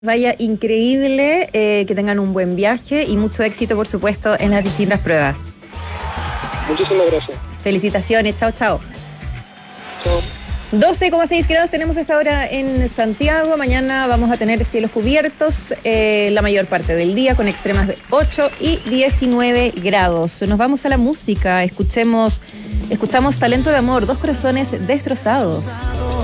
Vaya increíble, que tengan un buen viaje y mucho éxito, por supuesto, en las distintas pruebas. Muchísimas gracias. Felicitaciones, chao, chao. Chao. 12,6 grados tenemos esta hora en Santiago. Mañana vamos a tener cielos cubiertos la mayor parte del día con extremas de 8 y 19 grados. Nos vamos a la música. Escuchamos Talento de Amor, Dos Corazones Destrozados.